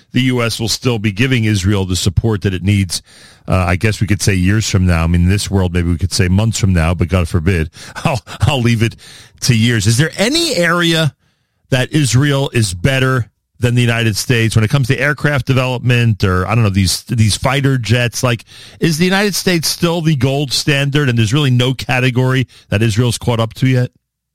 the U.S. will still be giving Israel the support that it needs. I guess we could say years from now. I mean, in this world, maybe we could say months from now, but God forbid, I'll leave it to years. Is there any area that Israel is better than the United States when it comes to aircraft development, or I don't know, these fighter jets? Like, is the United States still the gold standard, and there's really no category that Israel's caught up to yet?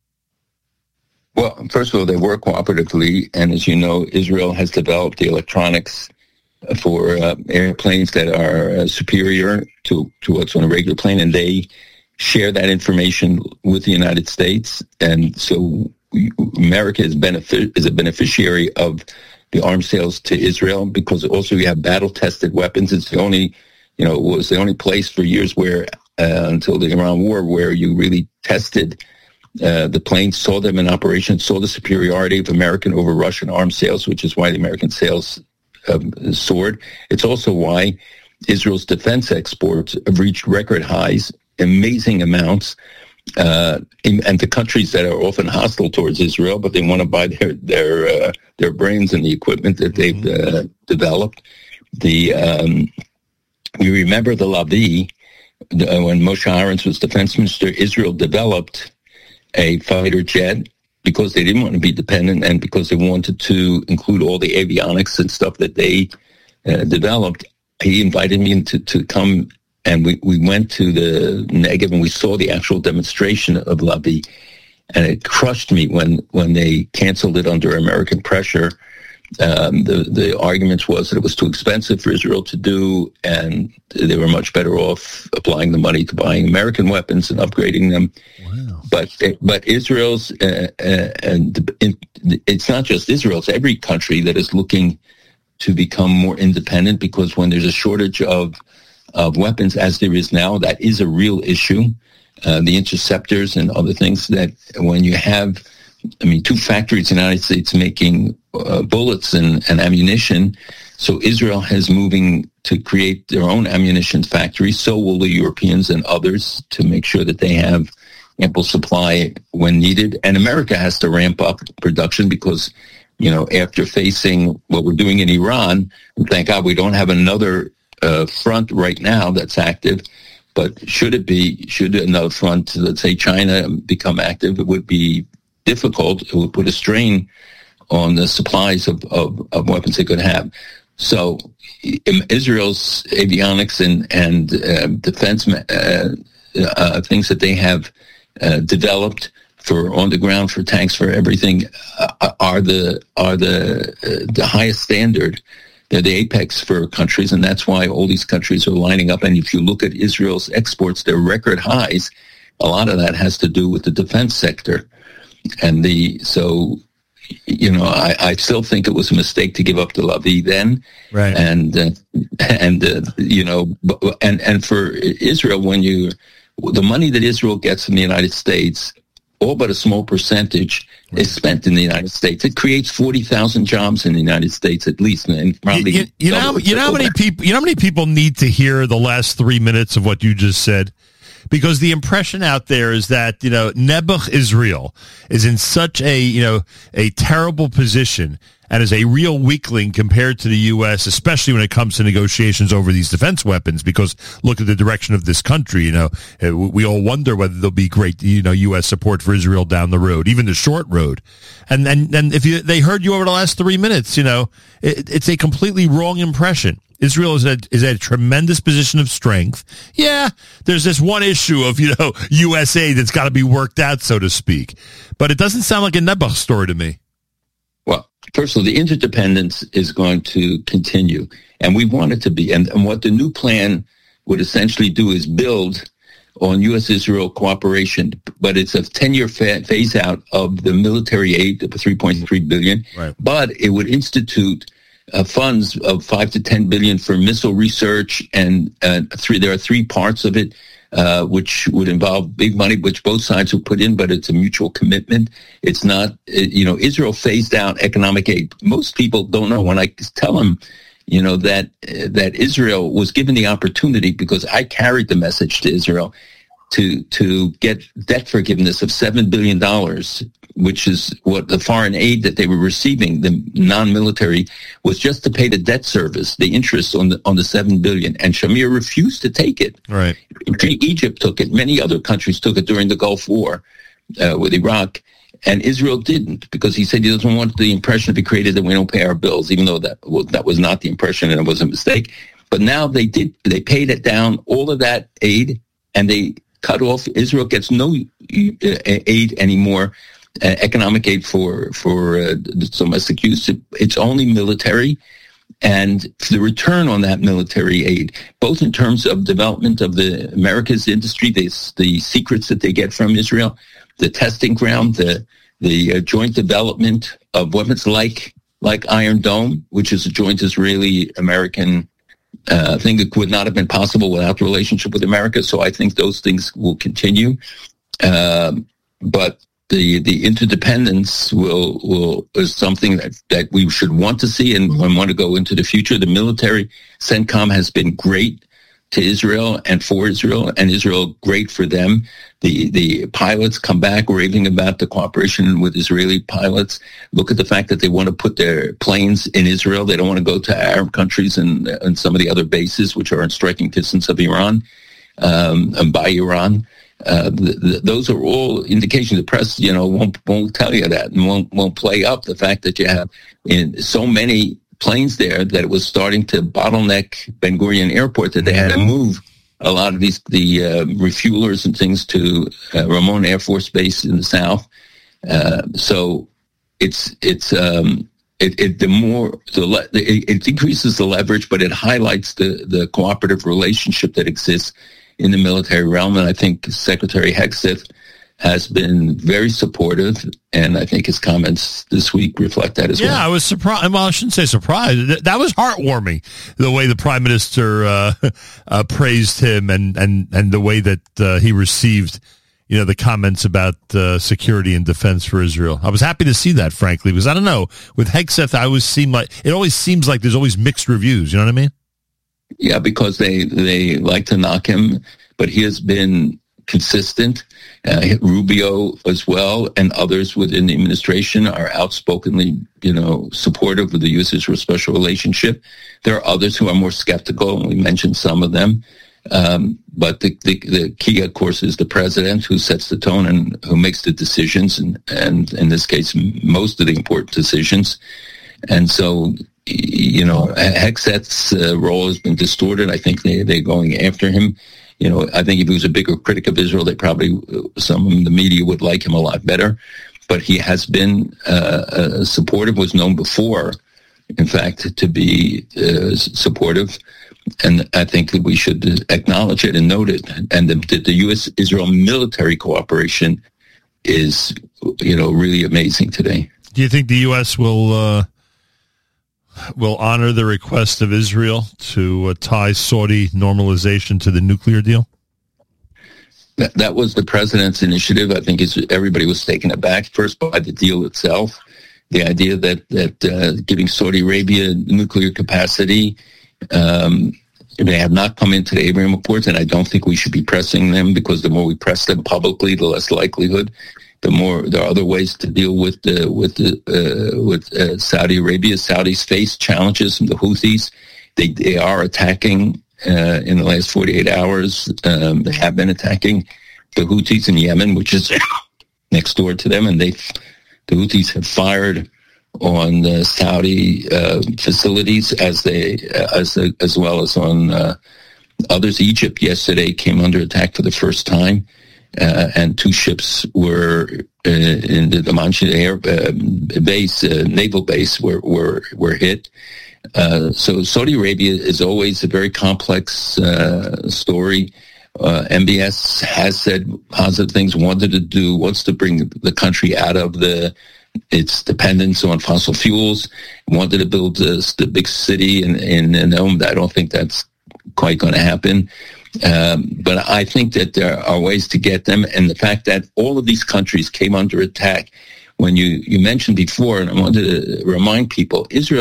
Well, first of all, they work cooperatively, and as you know, Israel has developed the electronics for airplanes that are superior to what's on a regular plane, and they share that information with the United States, and so America is a beneficiary of the arms sales to Israel, because also you have battle-tested weapons. It's the only, it was the only place for years where, until the Iran war, where you really tested the planes, saw them in operation, saw the superiority of American over Russian arms sales, which is why the American sales soared. It's also why Israel's defense exports have reached record highs, amazing amounts. And the countries that are often hostile towards Israel, but they want to buy their brains and the equipment that they've developed. We remember the Lavi, when Moshe Ahrens was defense minister. Israel developed a fighter jet because they didn't want to be dependent, and because they wanted to include all the avionics and stuff that they developed. He invited me to come. And we went to the Negev, and we saw the actual demonstration of Lavi, and it crushed me when they canceled it under American pressure. The argument was that it was too expensive for Israel to do, and they were much better off applying the money to buying American weapons and upgrading them. Wow. But Israel's, and it's not just Israel, it's every country that is looking to become more independent, because when there's a shortage of weapons, as there is now, that is a real issue. The interceptors and other things, that when you have, two factories in the United States making bullets and ammunition, so Israel is moving to create their own ammunition factories. So will the Europeans and others, to make sure that they have ample supply when needed. And America has to ramp up production, because, after facing what we're doing in Iran, thank God we don't have another front right now that's active, but should another front, let's say China, become active, it would be difficult. It would put a strain on the supplies of weapons they could have. So Israel's avionics and defense things that they have developed for on the ground, for tanks, for everything, are the highest standard. They're the apex for countries, and that's why all these countries are lining up. And if you look at Israel's exports, they're record highs. A lot of that has to do with the defense sector. And I still think it was a mistake to give up the Lavi then. Right. And for Israel, the money that Israel gets from the United States, all but a small percentage is spent in the United States. It creates 40,000 jobs in the United States at least, and probably you know how many people need to hear the last 3 minutes of what you just said, because the impression out there is that Nebuch Israel is in such a terrible position and is a real weakling compared to the U.S., especially when it comes to negotiations over these defense weapons, because look at the direction of this country. We all wonder whether there'll be great, U.S. support for Israel down the road, even the short road. And if they heard you over the last 3 minutes, it's a completely wrong impression. Israel is at a tremendous position of strength. Yeah, there's this one issue of, USA that's got to be worked out, so to speak. But it doesn't sound like a Nebuch story to me. Well, first of all, the interdependence is going to continue, and we want it to be. And what the new plan would essentially do is build on U.S.-Israel cooperation, but it's a 10-year phase out of the military aid of $3.3 billion. Right. But it would institute funds of $5 to $10 billion for missile research, and there are three parts of it, which would involve big money, which both sides will put in, but it's a mutual commitment. It's not, Israel phased out economic aid. Most people don't know. When I tell them, that Israel was given the opportunity, because I carried the message to Israel, to get debt forgiveness of $7 billion, which is what the foreign aid that they were receiving, the non-military, was just to pay the debt service, the interest on the $7 billion. And Shamir refused to take it. Right. Egypt took it. Many other countries took it during the Gulf War with Iraq. And Israel didn't, because he said he doesn't want the impression to be created that we don't pay our bills, even though that was not the impression and it was a mistake. But now they did. They paid it down, all of that aid, and they cut off. Israel gets no aid anymore, economic aid for domestic use. It's only military, and the return on that military aid, both in terms of development of the America's industry, the secrets that they get from Israel, the testing ground, the joint development of weapons like Iron Dome, which is a joint Israeli-American thing that would not have been possible without the relationship with America. So I think those things will continue. But the interdependence is something that we should want to see and want to go into the future. The military, CENTCOM, has been great to Israel and for Israel, and Israel great for them. The pilots come back raving about the cooperation with Israeli pilots. Look at the fact that they want to put their planes in Israel. They don't want to go to Arab countries and some of the other bases which are in striking distance of Iran and by Iran. Those are all indications. The press, won't tell you that and won't play up the fact that you have in so many planes there that it was starting to bottleneck Ben Gurion Airport, that they had to move a lot of the refuelers and things to Ramon Air Force Base in the south. So it decreases the leverage, but it highlights the cooperative relationship that exists in the military realm. And I think Secretary Hegseth has been very supportive, and I think his comments this week reflect that as well. Yeah, I was surprised. Well, I shouldn't say surprised. That was heartwarming, the way the Prime Minister praised him and the way that he received, the comments about security and defense for Israel. I was happy to see that, frankly, because I don't know, with Hegseth, it always seems like there's always mixed reviews. You know what I mean? Yeah, because they like to knock him, but he has been consistent. Rubio as well, and others within the administration are outspokenly, supportive of the U.S.-Israel special relationship. There are others who are more skeptical, and we mentioned some of them. But the key, of course, is the president, who sets the tone and who makes the decisions, and in this case, most of the important decisions. And so, Hegseth's role has been distorted. I think they're going after him. I think if he was a bigger critic of Israel, some of the media would like him a lot better. But he has been supportive, was known before, in fact, to be supportive. And I think that we should acknowledge it and note it. And the U.S.-Israel military cooperation is, really amazing today. Do you think the U.S. will honor the request of Israel to tie Saudi normalization to the nuclear deal? That was the president's initiative. I think everybody was taken aback, first by the deal itself, the idea that giving Saudi Arabia nuclear capacity. They have not come into the Abraham Accords, and I don't think we should be pressing them, because the more we press them publicly, the less likelihood. The more there are other ways to deal with Saudi Arabia. Saudis face challenges from the Houthis. They are attacking in the last 48 hours. They have been attacking the Houthis in Yemen, which is next door to them, and the Houthis have fired on the Saudi facilities as well as on others. Egypt yesterday came under attack for the first time. And two ships were in the Damanshi air base, naval base, were hit. So Saudi Arabia is always a very complex story. MBS has said positive things, wants to bring the country out of its dependence on fossil fuels, wanted to build the big city in Nome. I don't think that's quite going to happen. But I think that there are ways to get them. And the fact that all of these countries came under attack, when you mentioned before, and I wanted to remind people, Israel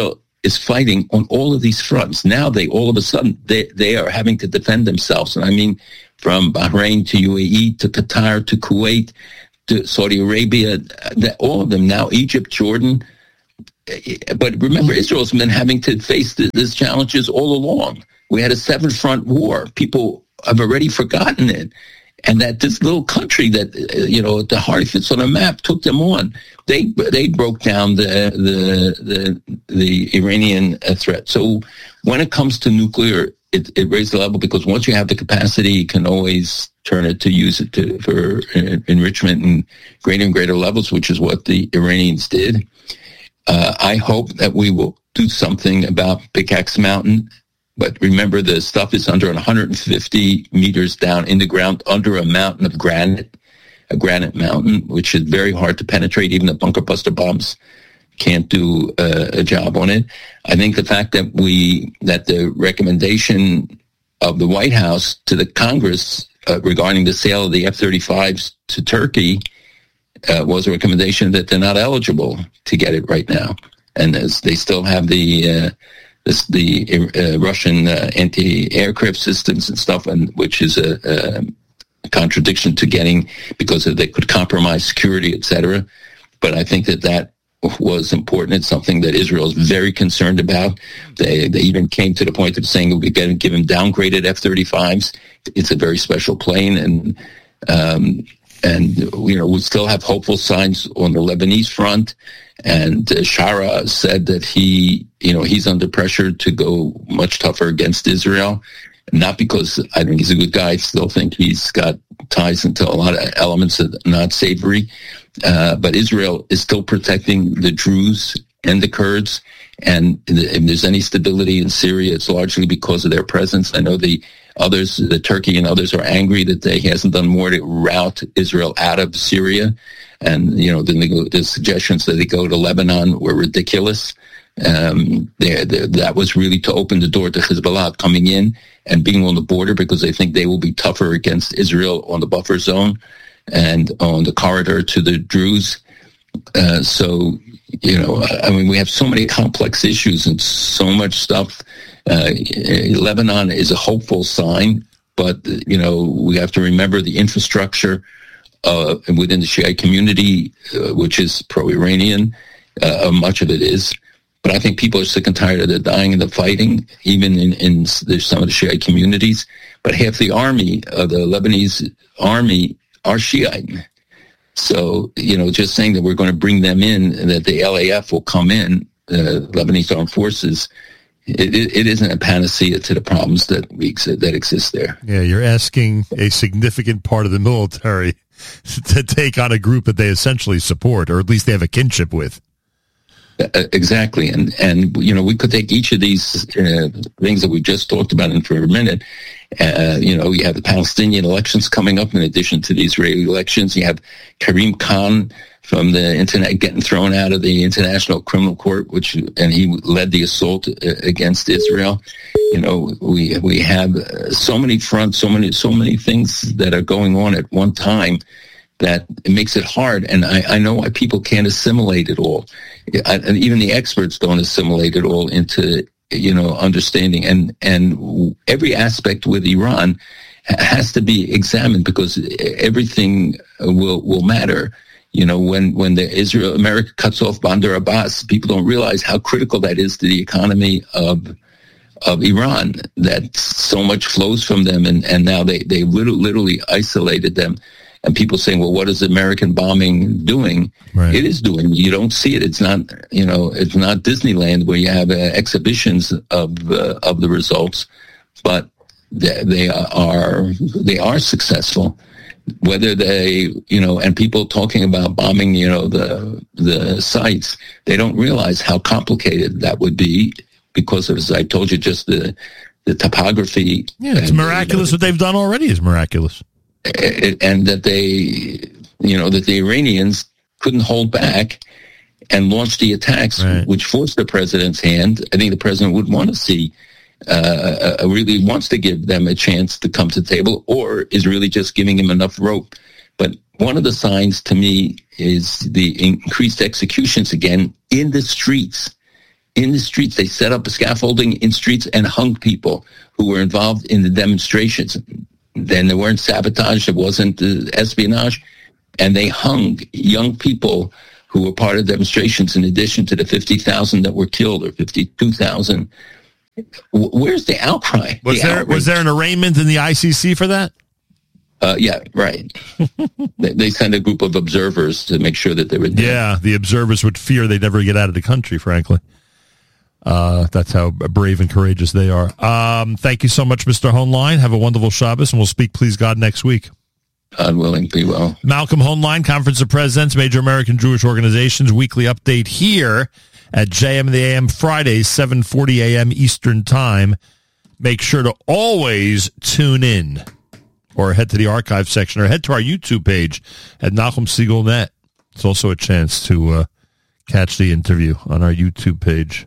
is fighting on all of these fronts. Now all of a sudden, they are having to defend themselves. And I mean, from Bahrain to UAE to Qatar to Kuwait to Saudi Arabia, all of them now, Egypt, Jordan. But remember, Israel's been having to face these challenges all along. We had a 7-front war. People have already forgotten it. And that this little country that, the hardest fits on a map took them on. They broke down the Iranian threat. So when it comes to nuclear, it raised the level, because once you have the capacity, you can always turn it to use it for enrichment in greater and greater levels, which is what the Iranians did. I hope that we will do something about Pickaxe Mountain. But remember, the stuff is under 150 meters down in the ground, under a mountain of granite, a granite mountain, which is very hard to penetrate. Even the bunker buster bombs can't do a job on it. I think the fact that the recommendation of the White House to the Congress regarding the sale of the F-35s to Turkey was a recommendation that they're not eligible to get it right now, and as they still have the Russian anti-aircraft systems and stuff, and which is a contradiction to getting, because they could compromise security, etc. But I think that was important. It's something that Israel is very concerned about. They even came to the point of saying we could give them downgraded F-35s. It's a very special plane, and we still have hopeful signs on the Lebanese front. And Shara said that he's under pressure to go much tougher against Israel, not because I think he's a good guy. I still think he's got ties into a lot of elements that are not savory. But Israel is still protecting the Druze and the Kurds. And if there's any stability in Syria, it's largely because of their presence. I know the Turkey and others are angry that he hasn't done more to rout Israel out of Syria. And, the suggestions that they go to Lebanon were ridiculous. That was really to open the door to Hezbollah coming in and being on the border, because they think they will be tougher against Israel on the buffer zone and on the corridor to the Druze. We have so many complex issues and so much stuff. Lebanon is a hopeful sign, but, we have to remember the infrastructure within the Shiite community, which is pro-Iranian. Much of it is. But I think people are sick and tired of the dying and the fighting, even in some of the Shiite communities. But half the army, the Lebanese army, are Shiite. So, just saying that we're going to bring them in, that the LAF will come in, Lebanese armed forces, it isn't a panacea to the problems that exist there. Yeah, you're asking a significant part of the military to take on a group that they essentially support, or at least they have a kinship with. Exactly. And we could take each of these things that we just talked about in for a minute. You have the Palestinian elections coming up in addition to the Israeli elections. You have Karim Khan from the internet getting thrown out of the International Criminal Court, and he led the assault against Israel. We have so many fronts, so many things that are going on at one time, that it makes it hard. And I know why people can't assimilate it all. And even the experts don't assimilate it all into, understanding. And every aspect with Iran has to be examined, because everything will matter. When America cuts off Bandar Abbas, people don't realize how critical that is to the economy of Iran, that so much flows from them. And now they literally isolated them. And people saying, well, what is American bombing doing? Right. It is doing. You don't see it. It's not, it's not Disneyland where you have exhibitions of the results, but they are successful. Whether they, and people talking about bombing, the sites, they don't realize how complicated that would be, because of, as I told you, just the topography. Yeah, it's miraculous. What they've done already is miraculous. And that that the Iranians couldn't hold back and launched the attacks, right, which forced the president's hand. I think the president would want to see, really wants to give them a chance to come to the table, or is really just giving him enough rope. But one of the signs to me is the increased executions again in the streets. in the streets. They set up a scaffolding in streets and hung people who were involved in the demonstrations. Then there weren't sabotage, there wasn't espionage, and they hung young people who were part of demonstrations in addition to the 50,000 that were killed, or 52,000. Where's the outcry? Was there an arraignment in the ICC for that? Yeah, right. They sent a group of observers to make sure that they were dead. Yeah, the observers would fear they'd never get out of the country, frankly. That's how brave and courageous they are. Thank you so much, Mr. Hoenlein. Have a wonderful Shabbos, and we'll speak, please God, next week. God willing, be well. Malcolm Hoenlein, Conference of Presidents, Major American Jewish Organizations, weekly update here at JM and the AM Fridays, 7:40 a.m. Eastern Time. Make sure to always tune in, or head to the archive section, or head to our YouTube page at NachumSegal.net. It's also a chance to catch the interview on our YouTube page.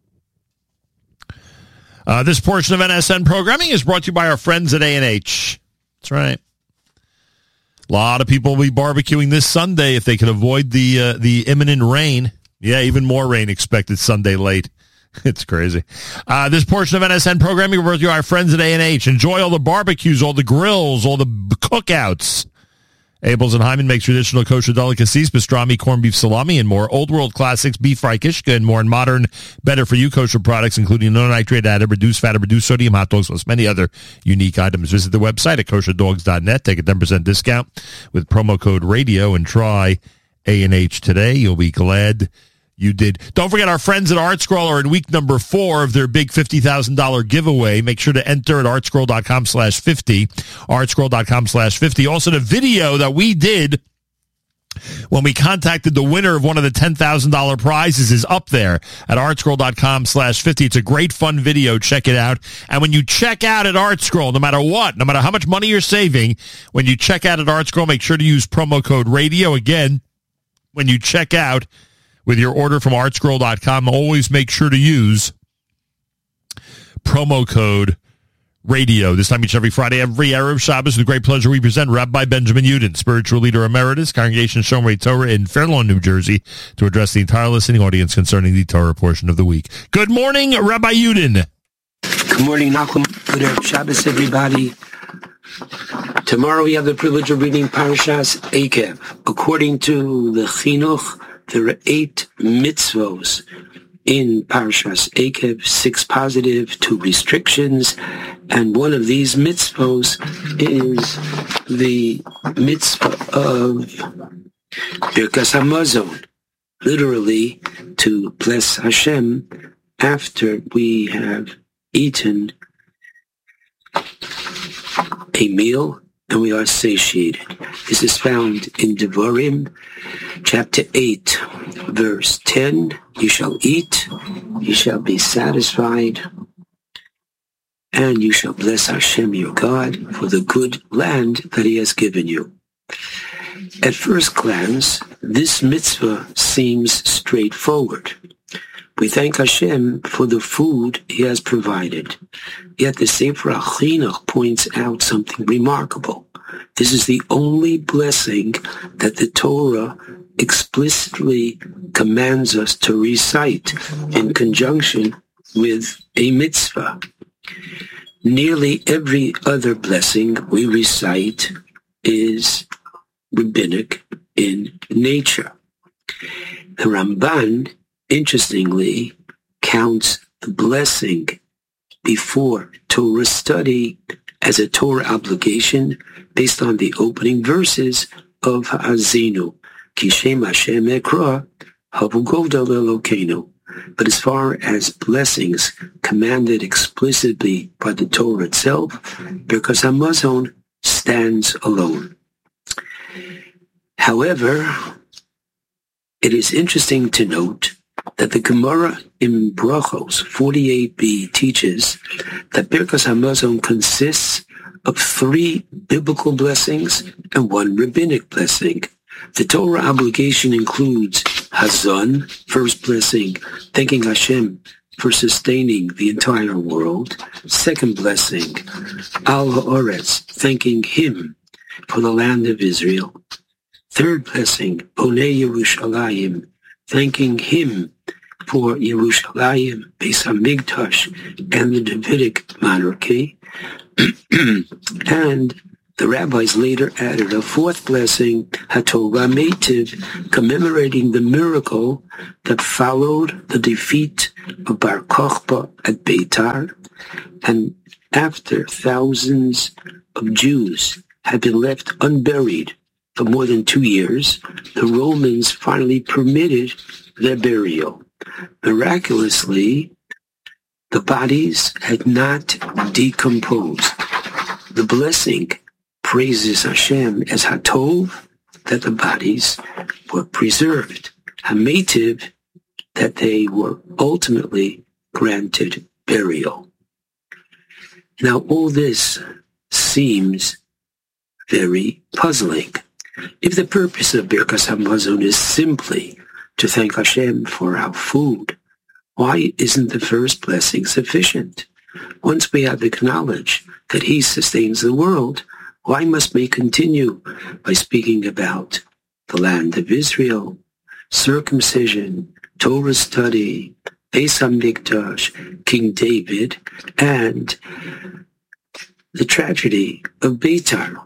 This portion of NSN programming is brought to you by our friends at A&H. That's right. A lot of people will be barbecuing this Sunday if they can avoid the imminent rain. Yeah, even more rain expected Sunday late. It's crazy. This portion of NSN programming is brought to you by our friends at A&H. Enjoy all the barbecues, all the grills, all the cookouts. Abels and Hyman makes traditional kosher delicacies, pastrami, corned beef salami, and more. Old world classics, beef fry kishka, and more. And modern, better-for-you kosher products, including no nitrate added, reduced fat, and reduced sodium hot dogs, plus many other unique items. Visit the website at kosherdogs.net. Take a 10% discount with promo code RADIO and try A&H today. You'll be glad you did. Don't forget, our friends at ArtScroll are in week number 4 of their big $50,000 giveaway. Make sure to enter at artscroll.com/50, artscroll.com/50. Also, the video that we did when we contacted the winner of one of the $10,000 prizes is up there at artscroll.com/50. It's a great, fun video. Check it out. And when you check out at ArtScroll, no matter what, no matter how much money you're saving, when you check out at ArtScroll, make sure to use promo code RADIO. Again, when you check out with your order from artscroll.com, always make sure to use promo code RADIO. This time each every Friday, every Erev Shabbos, with great pleasure, we present Rabbi Benjamin Yudin, spiritual leader emeritus, Congregation Shomrei Torah in Fair Lawn, New Jersey, to address the entire listening audience concerning the Torah portion of the week. Good morning, Rabbi Yudin. Good morning, Nachum. Good Erev Shabbos, everybody. Tomorrow we have the privilege of reading Parashas Eikev. According to the Chinuch, there are 8 mitzvos in Parashas Eikev, 6 positive, 2 restrictions, and one of these mitzvos is the mitzvah of Birkas Hamazon, literally to bless Hashem after we have eaten a meal and we are satiated. This is found in Devarim, chapter 8, verse 10. You shall eat, you shall be satisfied, and you shall bless Hashem your God for the good land that he has given you. At first glance, this mitzvah seems straightforward. We thank Hashem for the food he has provided. Yet the Sefer HaChinuch points out something remarkable. This is the only blessing that the Torah explicitly commands us to recite in conjunction with a mitzvah. Nearly every other blessing we recite is rabbinic in nature. The Ramban, interestingly, counts the blessing before Torah study as a Torah obligation based on the opening verses of Ha'azinu, Kishem Hashem Ekra, Havu Govdal Elokeinu. But as far as blessings commanded explicitly by the Torah itself, Birkas Hamazon stands alone. However, it is interesting to note that the Gemara in Brachos 48b teaches that Birkas Hamazon consists of 3 biblical blessings and 1 rabbinic blessing. The Torah obligation includes Hazon, first blessing, thanking Hashem for sustaining the entire world. Second blessing, Al Ha'oretz, thanking him for the land of Israel. Third blessing, Bonei Yerushalayim, thanking him for Yerushalayim, Beis Hamikdash, and the Davidic monarchy. And the rabbis later added a fourth blessing, HaTorah Meitiv, commemorating the miracle that followed the defeat of Bar Kokhba at Beitar, and after thousands of Jews had been left unburied for more than 2 years, the Romans finally permitted their burial. Miraculously, the bodies had not decomposed. The blessing praises Hashem as Hatov, that the bodies were preserved, Hameitiv, that they were ultimately granted burial. Now, all this seems very puzzling. If the purpose of Birkas Hamazon is simply to thank Hashem for our food, why isn't the first blessing sufficient? Once we have acknowledged that He sustains the world, why must we continue by speaking about the land of Israel, circumcision, Torah study, Beis Hamikdash, King David, and the tragedy of Beitar?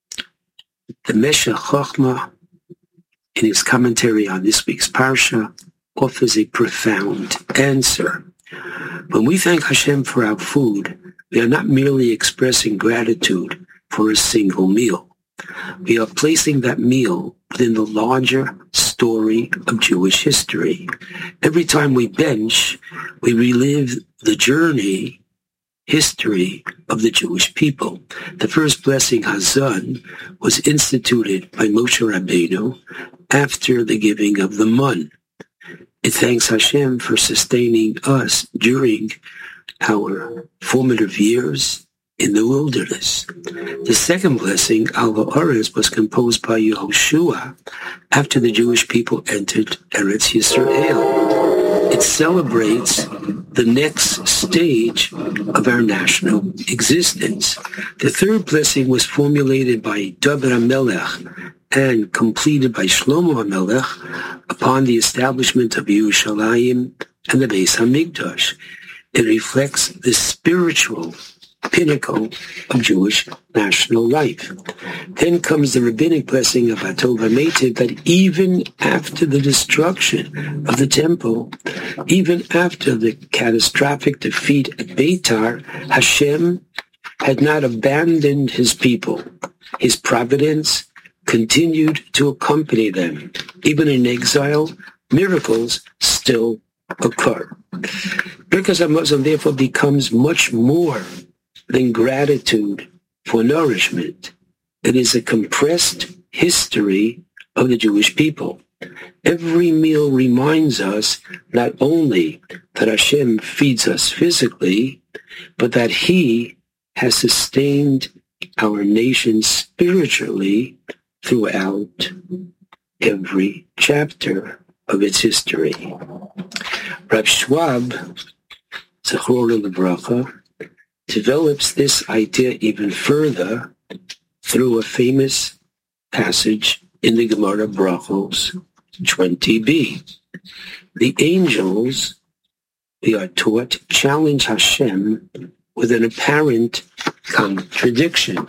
The Meshech Chochmah, in his commentary on this week's Parsha, offers a profound answer. When we thank Hashem for our food, we are not merely expressing gratitude for a single meal. We are placing that meal within the larger story of Jewish history. Every time we bench, we relive the journey, history of the Jewish people. The first blessing, Hazan, was instituted by Moshe Rabbeinu after the giving of the mun. It thanks Hashem for sustaining us during our formative years in the wilderness. The second blessing, Al Ha'aretz, was composed by Yehoshua after the Jewish people entered Eretz Yisrael. It celebrates the next stage of our national existence. The third blessing was formulated by David HaMelech and completed by Shlomo HaMelech upon the establishment of Yerushalayim and the Beis Hamikdash. It reflects the spiritual pinnacle of Jewish national life. Then comes the rabbinic blessing of HaTorah Meitiv, that even after the destruction of the temple, even after the catastrophic defeat at Beitar, Hashem had not abandoned His people. His providence continued to accompany them. Even in exile, miracles still occur. Birkas Hamazon therefore becomes much more than gratitude for nourishment. It is a compressed history of the Jewish people. Every meal reminds us not only that Hashem feeds us physically, but that He has sustained our nation spiritually throughout every chapter of its history. Rav Schwab, Zechor Lebracha, develops this idea even further through a famous passage in the Gemara Brachos 20b. The angels, we are taught, challenge Hashem with an apparent contradiction.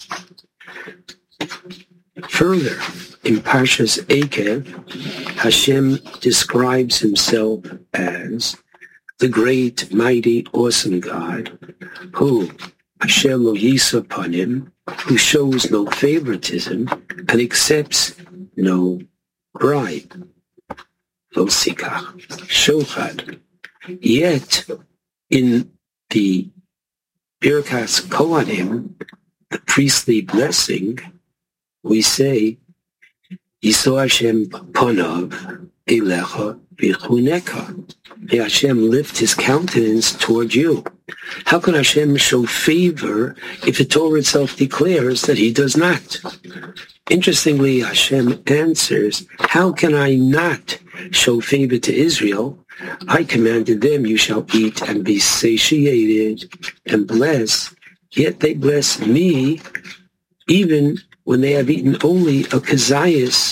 Further, in Parshas Eikev, Hashem describes Himself as the great, mighty, awesome God, who Hashem lo yisa upon Him, who shows no favoritism and accepts no bribe, lo sikach, shochad. Yet, in the Birkas Kohanim, the priestly blessing, we say, Yisro Hashem panav elecha v'chuneka. May Hashem lift His countenance toward you. How can Hashem show favor if the Torah itself declares that He does not? Interestingly, Hashem answers, how can I not show favor to Israel? I commanded them, you shall eat and be satiated and bless, yet they bless me even when they have eaten only a kazayas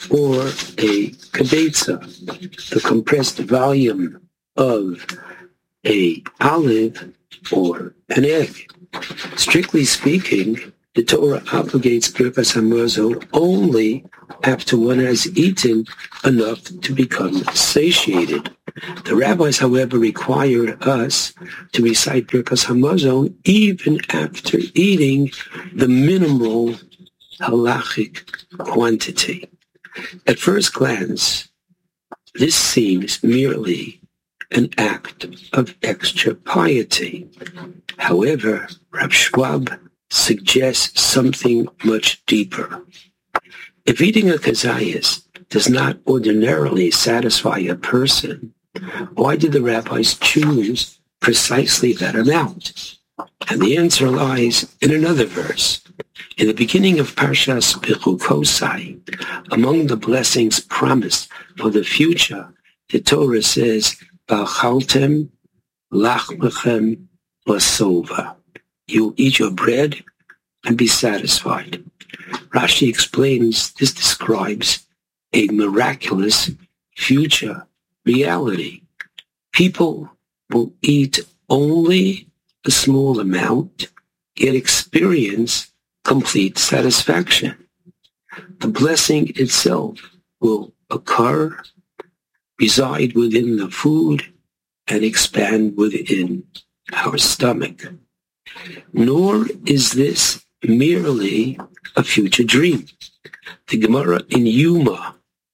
or a kibetza, the compressed volume of a olive or an egg. Strictly speaking, the Torah obligates Birkas Hamazon only after one has eaten enough to become satiated. The rabbis, however, required us to recite Birkas Hamazon even after eating the minimal halachic quantity. At first glance, this seems merely an act of extra piety. However, Rav Schwab suggests something much deeper. If eating a kazayas does not ordinarily satisfy a person, why did the rabbis choose precisely that amount? And the answer lies in another verse. In the beginning of Parshas Bechukosai, among the blessings promised for the future, the Torah says, Ba'achaltem lachmechem lasova. You eat your bread and be satisfied. Rashi explains this describes a miraculous future reality. People will eat only a small amount, yet experience complete satisfaction. The blessing itself will occur, reside within the food, and expand within our stomach. Nor is this merely a future dream. The Gemara in Yuma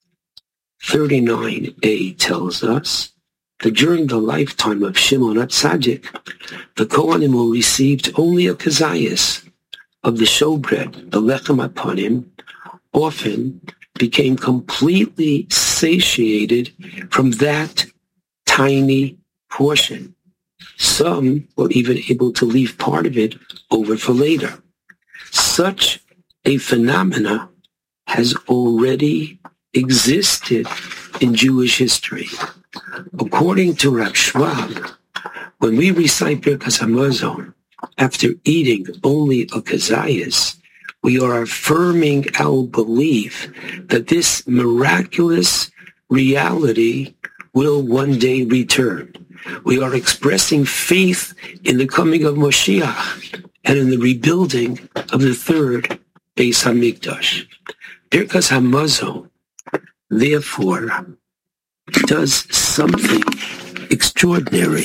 39a tells us that during the lifetime of Shimon HaTzadik, the Kohanim who received only a kazayas of the showbread, the lechem apanim, often became completely satiated from that tiny portion. Some were even able to leave part of it over for later. Such a phenomena has already existed in Jewish history. According to Rav Schwab, when we recite Birkas Hamazon after eating only a kazayas, we are affirming our belief that this miraculous reality will one day return. We are expressing faith in the coming of Moshiach and in the rebuilding of the third Beis Hamikdash. Birkas Hamazon, therefore, does something extraordinary.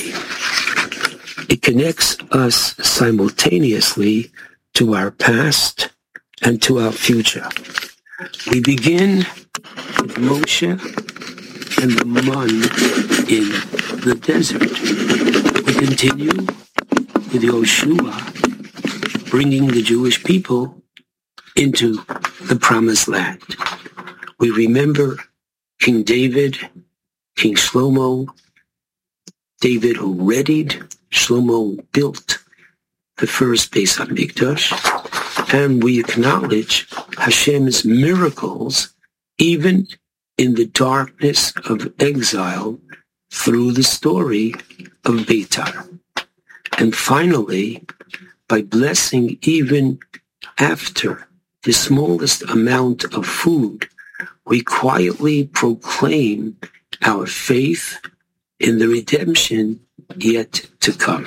It connects us simultaneously to our past and to our future. We begin with Moshe and the man in the desert. We continue with Yoshua bringing the Jewish people into the Promised Land. We remember King David, King Shlomo, David who readied, Shlomo built the first Beis HaMikdash, and we acknowledge Hashem's miracles even in the darkness of exile through the story of Beitar. And finally, by blessing even after the smallest amount of food, we quietly proclaim our faith in the redemption yet to come.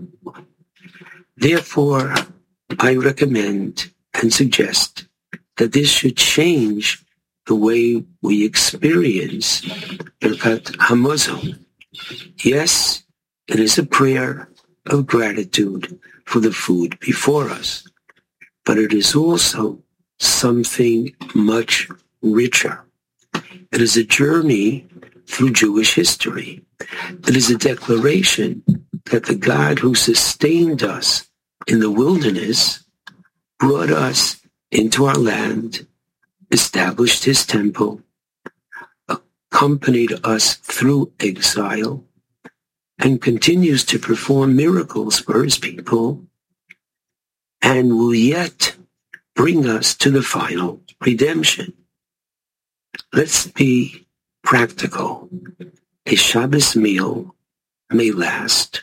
Therefore, I recommend and suggest that this should change the way we experience Birkat Hamazon. Yes, it is a prayer of gratitude for the food before us, but it is also something much richer. It is a journey through Jewish history. It is a declaration that the God who sustained us in the wilderness brought us into our land, established his temple, accompanied us through exile, and continues to perform miracles for his people, and will yet bring us to the final redemption. Let's be practical. A Shabbos meal may last,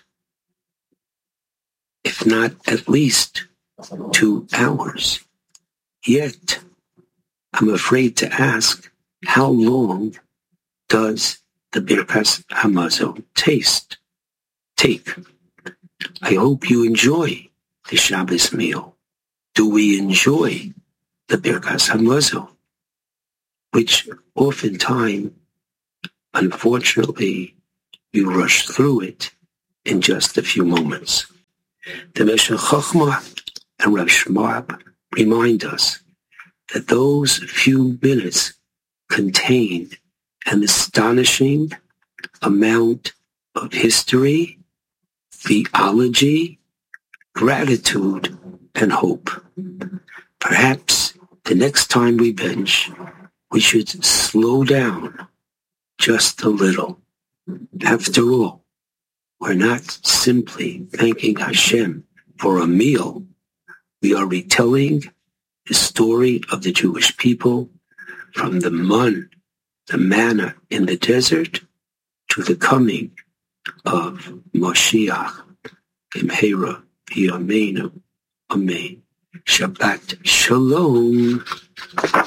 if not at least 2 hours. Yet, I'm afraid to ask, How long does the Birkas Hamazon take? I hope you enjoy the Shabbos meal. Do we enjoy the Birkas Hamazon? Which oftentimes, unfortunately, you rush through it in just a few moments. The Meshech Chochmah and Rav Shmuel remind us that those few minutes contain an astonishing amount of history, theology, gratitude, and hope. Perhaps the next time we bench, we should slow down just a little. After all, we're not simply thanking Hashem for a meal. We are retelling the story of the Jewish people from the manna in the desert, to the coming of Moshiach. Imhera Yameinu. Amen. Shabbat Shalom.